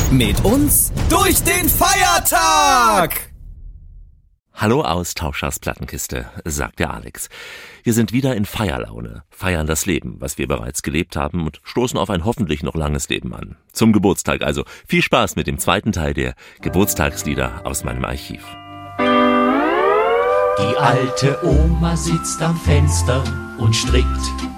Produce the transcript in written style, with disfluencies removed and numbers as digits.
Mit uns durch den Feiertag! Hallo Austauschers Plattenkiste, sagt der Alex. Wir sind wieder in Feierlaune, feiern das Leben, was wir bereits gelebt haben und stoßen auf ein hoffentlich noch langes Leben an. Zum Geburtstag also. Viel Spaß mit dem zweiten Teil der Geburtstagslieder aus meinem Archiv. Die alte Oma sitzt am Fenster und strickt